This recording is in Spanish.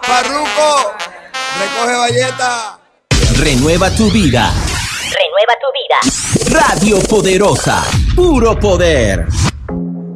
Farruko, recoge valleta. Renueva tu vida. Renueva tu vida. Radio Poderosa, puro poder.